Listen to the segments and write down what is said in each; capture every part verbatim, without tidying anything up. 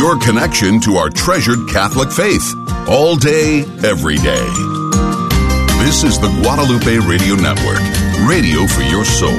your connection to our treasured Catholic faith. All day, every day. This is the Guadalupe Radio Network. Radio for your soul.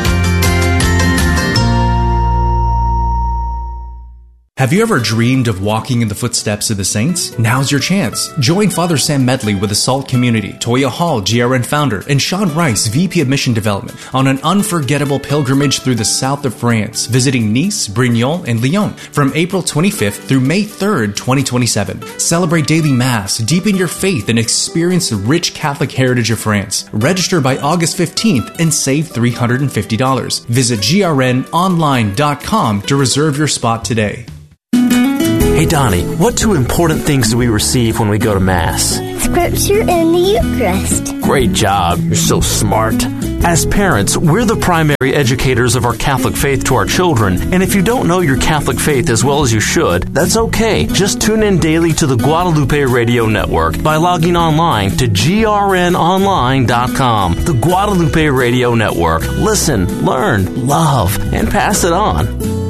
Have you ever dreamed of walking in the footsteps of the saints? Now's your chance. Join Father Sam Medley with the SALT community, Toya Hall, G R N founder, and Sean Rice, V P of Mission Development, on an unforgettable pilgrimage through the south of France, visiting Nice, Brignoles, and Lyon from April twenty-fifth through May third, twenty twenty-seven. Celebrate daily Mass, deepen your faith, and experience the rich Catholic heritage of France. Register by August fifteenth and save three hundred fifty dollars. Visit G R N online dot com to reserve your spot today. Hey, Donnie, what two important things do we receive when we go to Mass? Scripture and the Eucharist. Great job. You're so smart. As parents, we're the primary educators of our Catholic faith to our children, and if you don't know your Catholic faith as well as you should, that's okay. Just tune in daily to the Guadalupe Radio Network by logging online to G R N online dot com. The Guadalupe Radio Network. Listen, learn, love, and pass it on.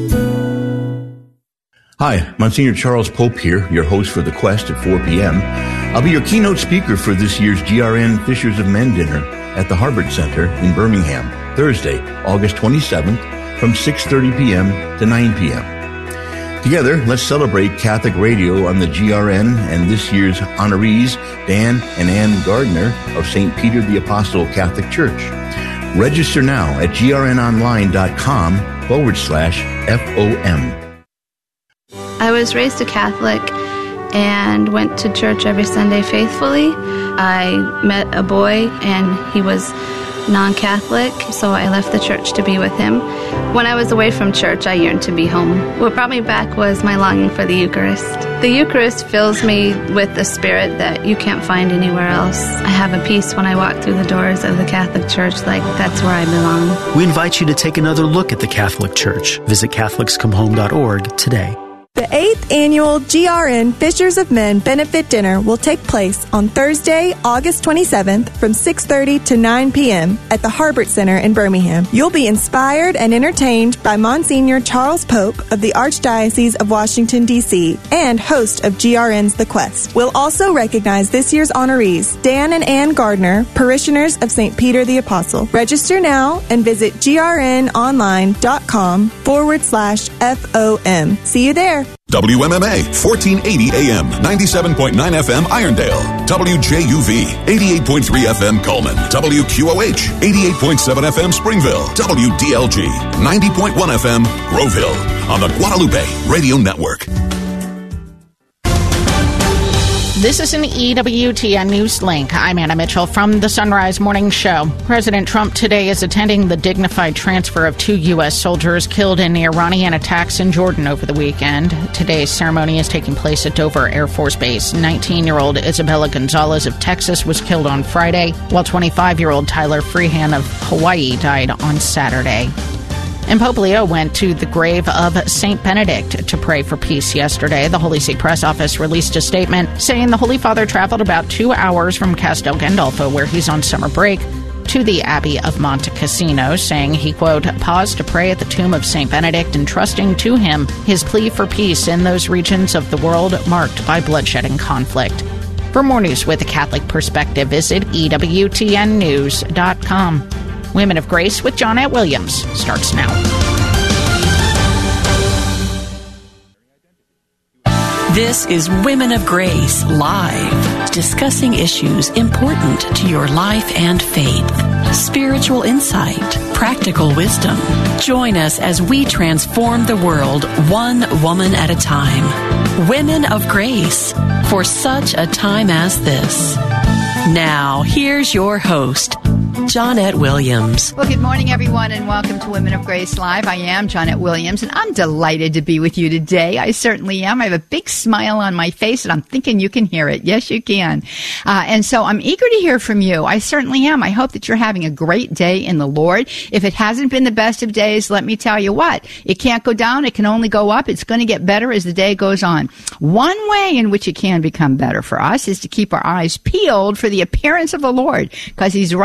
Hi, Monsignor Charles Pope here, your host for The Quest at four p.m. I'll be your keynote speaker for this year's G R N Fishers of Men dinner at the Harbert Center in Birmingham, Thursday, August twenty-seventh, from six thirty p.m. to nine p.m. Together, let's celebrate Catholic radio on the G R N and this year's honorees, Dan and Ann Gardner of Saint Peter the Apostle Catholic Church. Register now at G R N online dot com forward slash F O M. I was raised a Catholic and went to church every Sunday faithfully. I met a boy and he was non-Catholic, so I left the church to be with him. When I was away from church, I yearned to be home. What brought me back was my longing for the Eucharist. The Eucharist fills me with the spirit that you can't find anywhere else. I have a peace when I walk through the doors of the Catholic Church, like that's where I belong. We invite you to take another look at the Catholic Church. Visit Catholics Come Home dot org today. The eighth Annual G R N Fishers of Men Benefit Dinner will take place on Thursday, August twenty-seventh from six thirty to nine p.m. at the Harbert Center in Birmingham. You'll be inspired and entertained by Monsignor Charles Pope of the Archdiocese of Washington, D C and host of G R N's The Quest. We'll also recognize this year's honorees, Dan and Ann Gardner, parishioners of Saint Peter the Apostle. Register now and visit G R N online dot com forward slash F O M. See you there. W M M A, fourteen eighty A M, ninety-seven point nine F M Irondale. W J U V, eighty-eight point three F M Coleman. W Q O H, eighty-eight point seven F M Springville. W D L G, ninety point one F M Groveville. On the Guadalupe Radio Network. This is an E W T N News Link. I'm Anna Mitchell from the Sunrise Morning Show. President Trump today is attending the dignified transfer of two U S soldiers killed in the Iranian attacks in Jordan over the weekend. Today's ceremony is taking place at Dover Air Force Base. nineteen-year-old Isabella Gonzalez of Texas was killed on Friday, while twenty-five-year-old Tyler Freehan of Hawaii died on Saturday. And Pope Leo went to the grave of Saint Benedict to pray for peace yesterday. The Holy See Press Office released a statement saying the Holy Father traveled about two hours from Castel Gandolfo, where he's on summer break, to the Abbey of Monte Cassino, saying he, quote, paused to pray at the tomb of Saint Benedict, entrusting to him his plea for peace in those regions of the world marked by bloodshed and conflict. For more news with a Catholic perspective, visit E W T N news dot com. Women of Grace with Johnette Williams starts now. This is Women of Grace Live, discussing issues important to your life and faith. Spiritual insight, practical wisdom. Join us as we transform the world one woman at a time. Women of Grace, for such a time as this. Now, here's your host, Johnette Williams. Well, good morning, everyone, and welcome to Women of Grace Live. I am Johnette Williams, and I'm delighted to be with you today. I certainly am. I have a big smile on my face, and I'm thinking you can hear it. Yes, you can. Uh, and so I'm eager to hear from you. I certainly am. I hope that you're having a great day in the Lord. If it hasn't been the best of days, let me tell you what. It can't go down. It can only go up. It's going to get better as the day goes on. One way in which it can become better for us is to keep our eyes peeled for the appearance of the Lord, because he's right there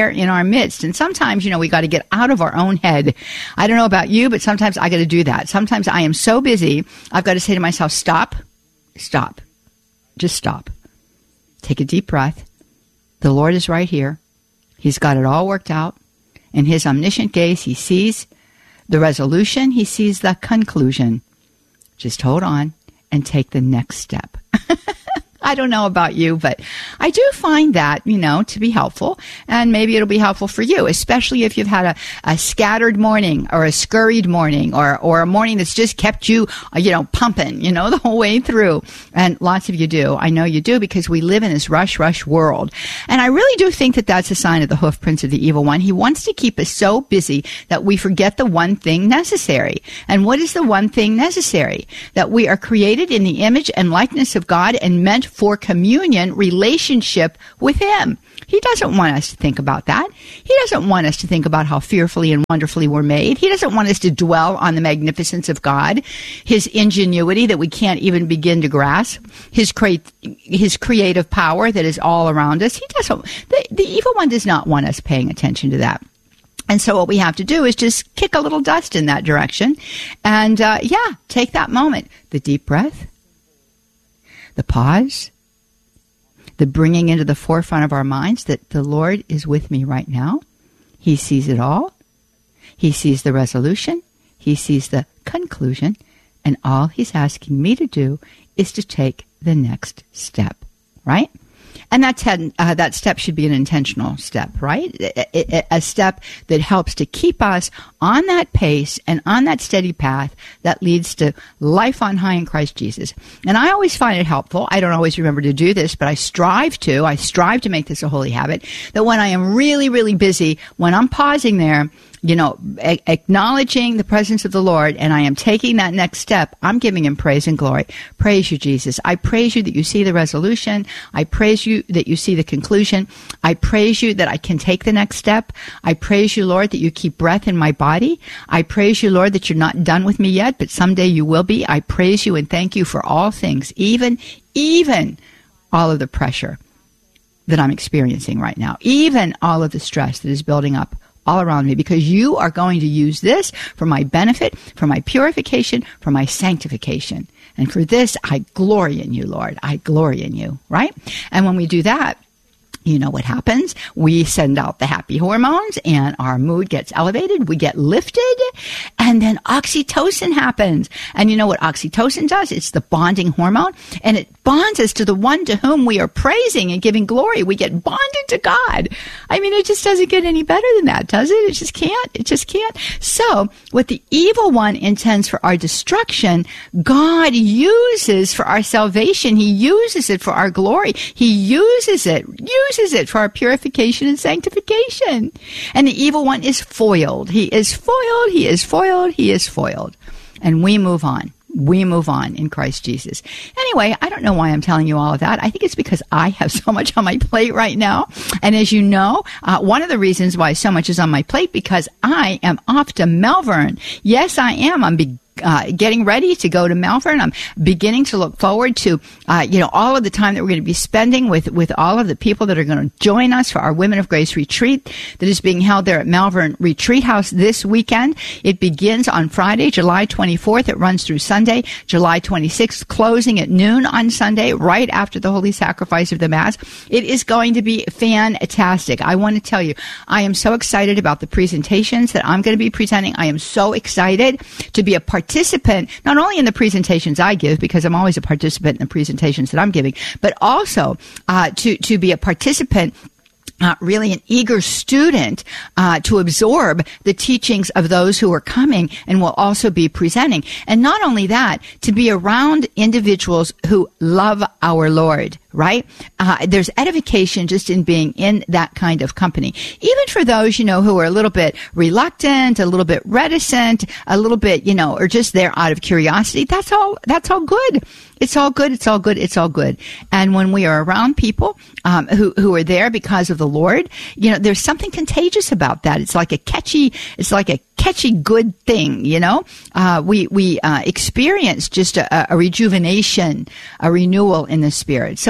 there in our midst. And sometimes, you know, we got to get out of our own head. I don't know about you, but sometimes I got to do that. Sometimes I am so busy, I've got to say to myself, stop, stop, just stop. Take a deep breath. The Lord is right here. He's got it all worked out. In his omniscient gaze, he sees the resolution. He sees the conclusion. Just hold on and take the next step. I don't know about you, but I do find that, you know, to be helpful. And maybe it'll be helpful for you, especially if you've had a, a scattered morning or a scurried morning or, or a morning that's just kept you, uh, you know, pumping, you know, the whole way through. And lots of you do. I know you do, because we live in this rush, rush world. And I really do think that that's a sign of the hoof prints of the evil one. He wants to keep us so busy that we forget the one thing necessary. And what is the one thing necessary? That we are created in the image and likeness of God and meant for communion, relationship with him. He doesn't want us to think about that. He doesn't want us to think about how fearfully and wonderfully we're made. He doesn't want us to dwell on the magnificence of God, his ingenuity that we can't even begin to grasp, his cre- his creative power that is all around us. He doesn't, the, the evil one does not want us paying attention to that. And so what we have to do is just kick a little dust in that direction. And, uh, yeah, take that moment. The deep breath, the pause, the bringing into the forefront of our minds that the Lord is with me right now. He sees it all. He sees the resolution. He sees the conclusion. And all he's asking me to do is to take the next step, right? And that's had, uh, that step should be an intentional step, right? A, a, a step that helps to keep us on that pace and on that steady path that leads to life on high in Christ Jesus. And I always find it helpful. I don't always remember to do this, but I strive to. I strive to make this a holy habit, that when I am really, really busy, when I'm pausing there, you know, a- acknowledging the presence of the Lord, and I am taking that next step, I'm giving him praise and glory. Praise you, Jesus. I praise you that you see the resolution. I praise you that you see the conclusion. I praise you that I can take the next step. I praise you, Lord, that you keep breath in my body. I praise you, Lord, that you're not done with me yet, but someday you will be. I praise you and thank you for all things, even, even all of the pressure that I'm experiencing right now, even all of the stress that is building up all around me, because you are going to use this for my benefit, for my purification, for my sanctification. And for this, I glory in you, Lord. I glory in you, right? And when we do that, you know what happens? We send out the happy hormones and our mood gets elevated. We get lifted, and then oxytocin happens. And you know what oxytocin does? It's the bonding hormone, and it bonds us to the one to whom we are praising and giving glory. We get bonded to God. I mean, it just doesn't get any better than that, does it? It just can't. It just can't. So what the evil one intends for our destruction, God uses for our salvation. He uses it for our glory. He uses it, uses it for our purification and sanctification. And the evil one is foiled. He is foiled. He is foiled. He is foiled. And we move on. We move on in Christ Jesus. Anyway, I don't know why I'm telling you all of that. I think it's because I have so much on my plate right now. And as you know, uh, one of the reasons why so much is on my plate, because I am off to Melbourne. Yes, I am. I'm beginning Uh, getting ready to go to Melbourne. I'm beginning to look forward to, uh, you know, all of the time that we're going to be spending with, with all of the people that are going to join us for our Women of Grace retreat that is being held there at Malvern Retreat House this weekend. It begins on Friday, July twenty-fourth. It runs through Sunday, July twenty-sixth, closing at noon on Sunday, right after the Holy Sacrifice of the Mass. It is going to be fantastic. I want to tell you, I am so excited about the presentations that I'm going to be presenting. I am so excited to be a part participant, not only in the presentations I give, because I'm always a participant in the presentations that I'm giving, but also uh, to, to be a participant, Uh, really an eager student uh, to absorb the teachings of those who are coming and will also be presenting. And not only that, to be around individuals who love our Lord, right? Uh, there's edification just in being in that kind of company. Even for those, you know, who are a little bit reluctant, a little bit reticent, a little bit, you know, or just there out of curiosity, that's all, that's all good. It's all good. It's all good. It's all good. And when we are around people um, who who are there because of the Lord, you know, there's something contagious about that. It's like a catchy. It's like a catchy good thing. You know, uh, we we uh, experience just a, a rejuvenation, a renewal in the spirit. So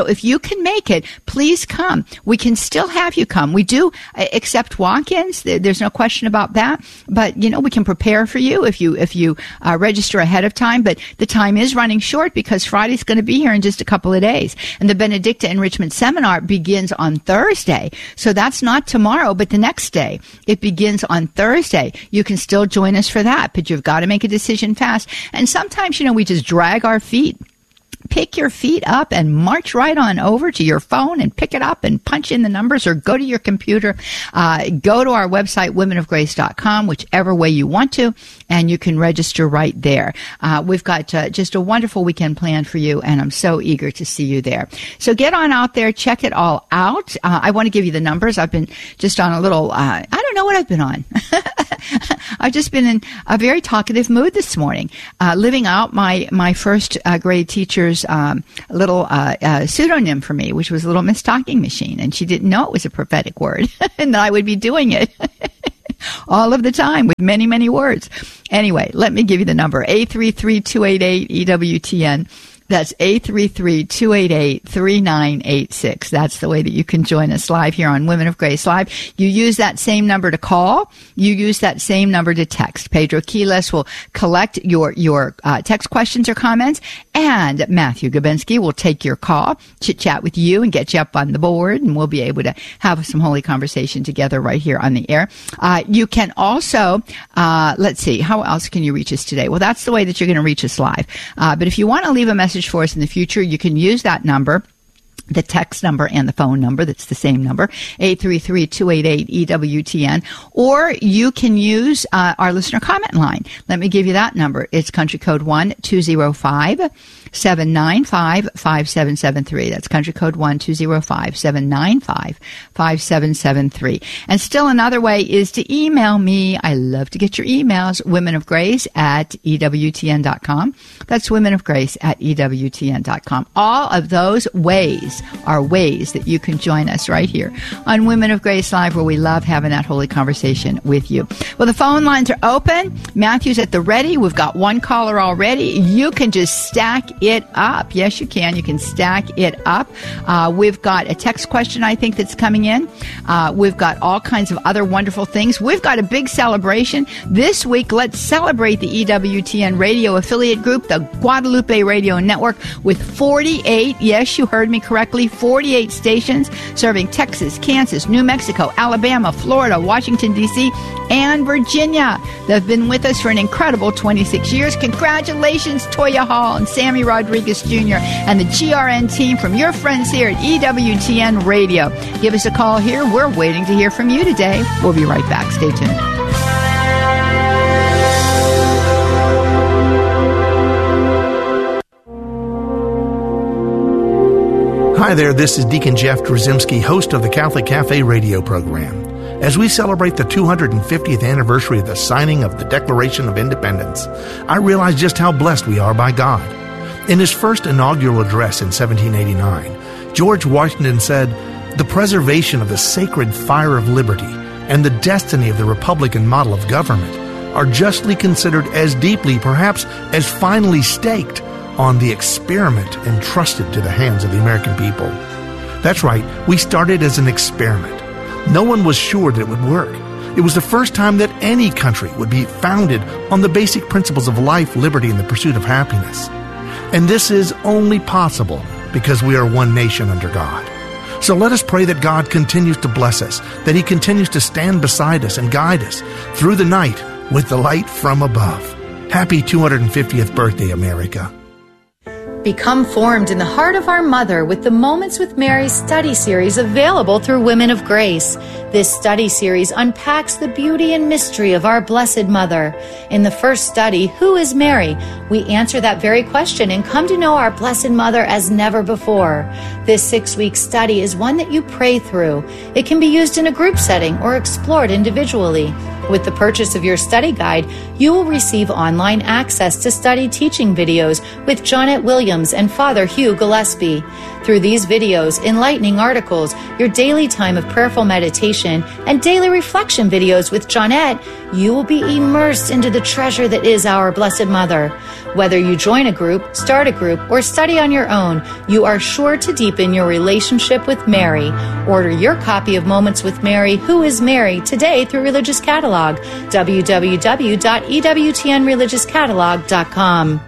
if you can make it, please come. We can still have you come. We do accept walk-ins. There's no question about that. But, you know, we can prepare for you if you if you uh, register ahead of time. But the time is running short because Friday's going to be here in just a couple of days. And the Benedicta Enrichment Seminar begins on Thursday. So that's not tomorrow, but the next day. It begins on Thursday. You can still join us for that, but you've got to make a decision fast. And sometimes, you know, we just drag our feet. Pick your feet up and march right on over to your phone and pick it up and punch in the numbers, or go to your computer. Uh, go to our website, women of grace dot com, whichever way you want to, and you can register right there. Uh, we've got uh, just a wonderful weekend planned for you, and I'm so eager to see you there. So get on out there, check it all out. Uh, I want to give you the numbers. I've been just on a little, uh, I don't know what I've been on. I've just been in a very talkative mood this morning, uh, living out my, my first uh, grade teacher's um, little uh, uh, pseudonym for me, which was Little Miss Talking Machine. And she didn't know it was a prophetic word and that I would be doing it all of the time with many, many words. Anyway, let me give you the number, eight three three, two eight eight, E W T N. That's eight three three, two eight eight, three nine eight six. That's the way that you can join us live here on Women of Grace Live. You use that same number to call. You use that same number to text. Pedro Quiles will collect your, your uh, text questions or comments, and Matthew Gabinski will take your call, chit-chat with you, and get you up on the board, and we'll be able to have some holy conversation together right here on the air. Uh, you can also, uh, let's see, how else can you reach us today? Well, that's the way that you're going to reach us live. Uh, but if you want to leave a message for us in the future, you can use that number, the text number and the phone number. That's the same number, eight three three, two eight eight, E W T N. Or you can use uh, our listener comment line. Let me give you that number. It's country code one two zero five, seven nine five, five seven seven three. That's country code one two zero five, seven nine five, five seven seven three. And still another way is to email me. I love to get your emails, women of grace at E W T N dot com. That's women of grace at E W T N dot com. All of those ways are ways that you can join us right here on Women of Grace Live, where we love having that holy conversation with you. Well, the phone lines are open. Matthew's at the ready. We've got one caller already. You can just stack it up. Yes, you can. You can stack it up. Uh, we've got a text question, I think, that's coming in. Uh, we've got all kinds of other wonderful things. We've got a big celebration this week. Let's celebrate the E W T N radio affiliate group, the Guadalupe Radio Network, with forty-eight, yes, you heard me correctly, forty-eight stations serving Texas, Kansas, New Mexico, Alabama, Florida, Washington, D C, and Virginia. They've been with us for an incredible twenty-six years. Congratulations, Toya Hall and Sammy Rodriguez Junior and the G R N team from your friends here at E W T N Radio. Give us a call here. We're waiting to hear from you today. We'll be right back. Stay tuned. Hi there, this is Deacon Jeff Drzymski, host of the Catholic Cafe radio program. As we celebrate the two hundred fiftieth anniversary of the signing of the Declaration of Independence, I realize just how blessed we are by God. In his first inaugural address in seventeen eighty-nine, George Washington said, "The preservation of the sacred fire of liberty and the destiny of the Republican model of government are justly considered as deeply, perhaps as finally staked, on the experiment entrusted to the hands of the American people." That's right, we started as an experiment. No one was sure that it would work. It was the first time that any country would be founded on the basic principles of life, liberty, and the pursuit of happiness. And this is only possible because we are one nation under God. So let us pray that God continues to bless us, that He continues to stand beside us and guide us through the night with the light from above. Happy two hundred fiftieth birthday, America. Become formed in the heart of our Mother with the Moments with Mary study series available through Women of Grace. This study series unpacks the beauty and mystery of our Blessed Mother. In the first study, Who is Mary?, we answer that very question and come to know our Blessed Mother as never before. This six-week study is one that you pray through. It can be used in a group setting or explored individually. With the purchase of your study guide, you will receive online access to study teaching videos with Jonette Williams and Father Hugh Gillespie. Through these videos, enlightening articles, your daily time of prayerful meditation, and daily reflection videos with Jonette, you will be immersed into the treasure that is our Blessed Mother. Whether you join a group, start a group, or study on your own, you are sure to deepen your relationship with Mary. Order your copy of Moments with Mary, Who is Mary, today through Religious Catalog, w w w dot e w t n religious catalog dot com.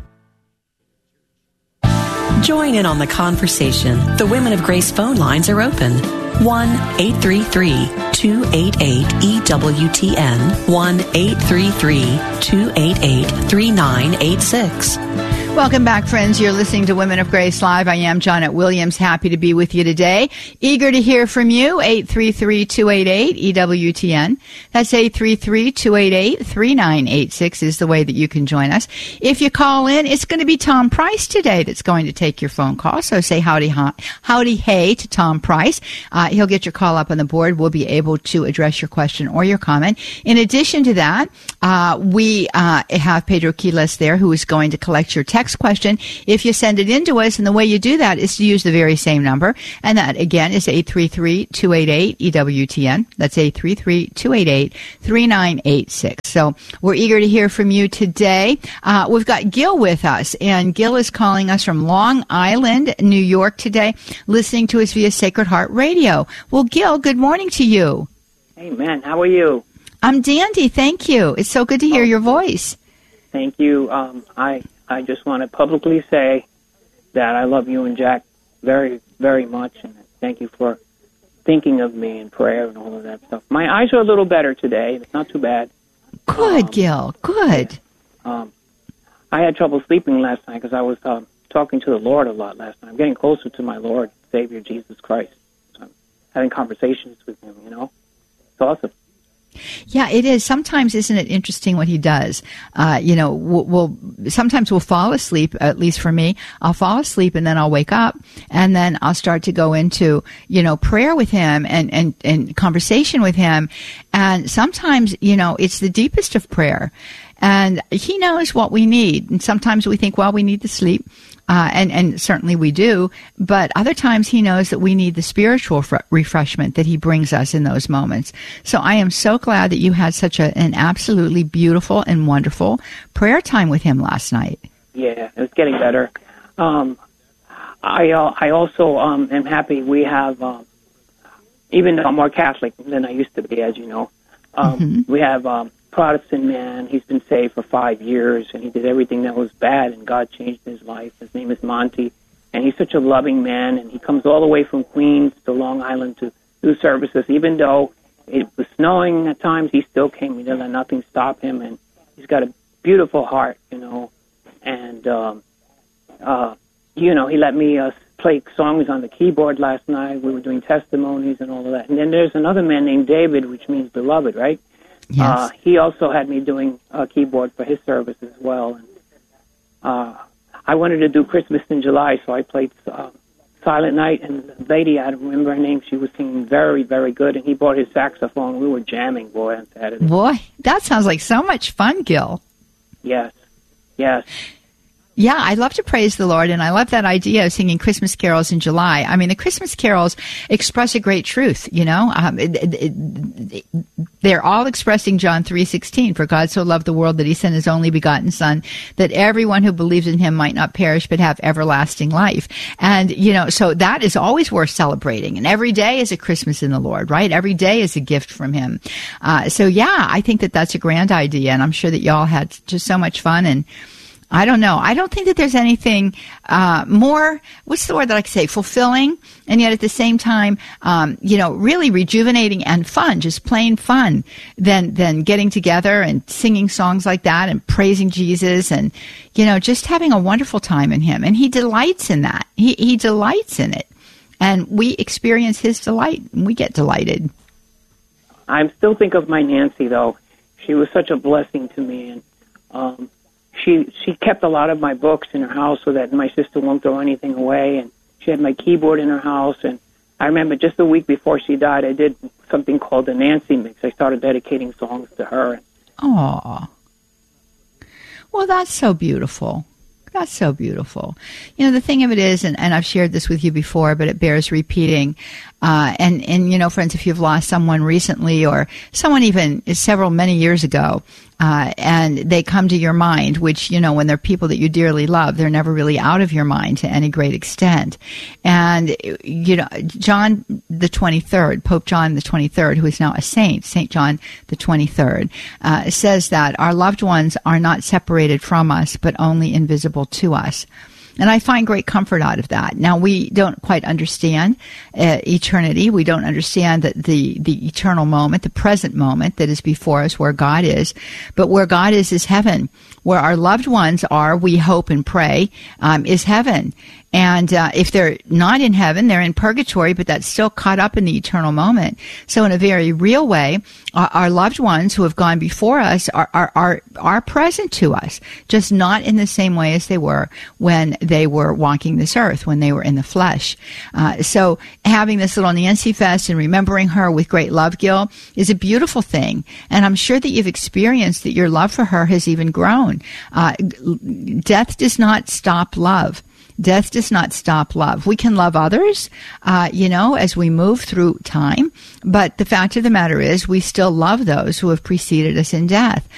Join in on the conversation. The Women of Grace phone lines are open. one eight three three, two eight eight, E W T N, one eight three three, two eight eight, three nine eight six. Welcome back, friends. You're listening to Women of Grace Live. I am Jonette Williams. Happy to be with you today. Eager to hear from you. eight three three, two eight eight, E W T N. That's eight three three, two eight eight, three nine eight six is the way that you can join us. If you call in, it's going to be Tom Price today that's going to take your phone call. So say howdy, howdy, hey to Tom Price. Uh, he'll get your call up on the board. We'll be able to address your question or your comment. In addition to that, uh, we uh, have Pedro Quiles there who is going to collect your text question. If you send it in to us, and the way you do that is to use the very same number, and that again is eight three three, two eight eight, E W T N. That's eight three three, two eight eight, three nine eight six. So we're eager to hear from you today. Uh, we've got Gil with us, and Gil is calling us from Long Island, New York today, listening to us via Sacred Heart Radio. Well, Gil, good morning to you. Amen. How are you? I'm dandy, thank you. It's so good to hear your voice. Thank you. Um, I I just want to publicly say that I love you and Jack very, very much, and thank you for thinking of me in prayer and all of that stuff. My eyes are a little better today. It's not too bad. Good, um, Gil. Good. Um, I had trouble sleeping last night because I was um, talking to the Lord a lot last night. I'm getting closer to my Lord, Savior, Jesus Christ. So I'm having conversations with him, you know. It's awesome. Yeah, it is. Sometimes, isn't it interesting what he does? Uh, you know, we'll, we'll sometimes we'll fall asleep. At least for me, I'll fall asleep and then I'll wake up, and then I'll start to go into you know prayer with him and and and conversation with him, and sometimes you know it's the deepest of prayer, and he knows what we need. And sometimes we think, well, we need to sleep. Uh, and, and certainly we do, but other times he knows that we need the spiritual fr- refreshment that he brings us in those moments. So I am so glad that you had such a, an absolutely beautiful and wonderful prayer time with him last night. Yeah, it's getting better. Um, I uh, I also um, am happy we have, um, even though I'm more Catholic than I used to be, as you know, um, mm-hmm. we have um, Protestant man. He's been saved for five years, and he did everything that was bad, and God changed his life. His name is Monty, and he's such a loving man, and he comes all the way from Queens to Long Island to do services. Even though it was snowing at times, he still came. He didn't let nothing stop him, and he's got a beautiful heart, you know. And, um, uh, you know, he let me uh, play songs on the keyboard last night. We were doing testimonies and all of that. And then there's another man named David, which means beloved, right? Yes. Uh, he also had me doing a uh, keyboard for his service as well. And, uh, I wanted to do Christmas in July, so I played uh, Silent Night, and the lady, I don't remember her name, she was singing very, very good, and he brought his saxophone. We were jamming, boy, on Saturday. Boy, that sounds like so much fun, Gil. Yes, yes. Yeah, I love to praise the Lord, and I love that idea of singing Christmas carols in July. I mean, the Christmas carols express a great truth, you know. Um, it, it, it, they're all expressing John three sixteen, for God so loved the world that he sent his only begotten Son, that everyone who believes in him might not perish but have everlasting life. And, you know, so that is always worth celebrating. And every day is a Christmas in the Lord, right? Every day is a gift from him. Uh, so, yeah, I think that that's a grand idea, and I'm sure that y'all had just so much fun. And I don't know. I don't think that there's anything uh, more, what's the word that I could say, fulfilling, and yet at the same time, um, you know, really rejuvenating and fun, just plain fun, than than getting together and singing songs like that and praising Jesus and, you know, just having a wonderful time in him. And he delights in that. He, he delights in it. And we experience his delight, and we get delighted. I still think of my Nancy, though. She was such a blessing to me, and um She she kept a lot of my books in her house so that my sister won't throw anything away, and she had my keyboard in her house. And I remember just a week before she died, I did something called the Nancy Mix. I started dedicating songs to her. Aww. Well, that's so beautiful. That's so beautiful. You know, the thing of it is, and, and I've shared this with you before, but it bears repeating. Uh, and, and, you know, friends, if you've lost someone recently or someone even several, many years ago, uh, and they come to your mind, which, you know, when they're people that you dearly love, they're never really out of your mind to any great extent. And, you know, John the twenty-third, Pope John the twenty-third, who is now a saint, Saint John the twenty-third, uh, says that our loved ones are not separated from us, but only invisible to us. And I find great comfort out of that. Now, we don't quite understand uh, eternity. We don't understand that the, the eternal moment, the present moment that is before us, where God is. But where God is, is heaven. Where our loved ones are, we hope and pray, um, is heaven. And uh, if they're not in heaven, they're in purgatory, but that's still caught up in the eternal moment. So in a very real way, our, our loved ones who have gone before us are, are, are, are present to us, just not in the same way as they were when they were walking this earth, when they were in the flesh. Uh, so having this little Nancy Fest and remembering her with great love, Gil, is a beautiful thing. And I'm sure that you've experienced that your love for her has even grown. Uh, death does not stop love. Death does not stop love. We can love others, uh, you know, as we move through time. But the fact of the matter is we still love those who have preceded us in death.